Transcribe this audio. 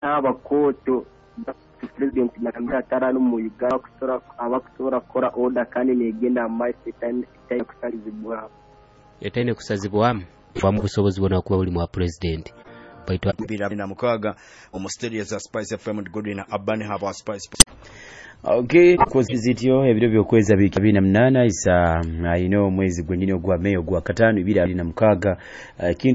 abakoto president nakambira tarano mu Uganda abakusora kora order kandi negenda maisi itaine kusalizibwa etaine kusazibwamu mu busobozi bona kuba buli mu president baitwa 2006 mu studio za Spice FM Godwin Abane haba Spice. Okay, kozizityo ebiro byokweza 2008 isa mwezi gwenyine ogwa Mei ogwa 5 2006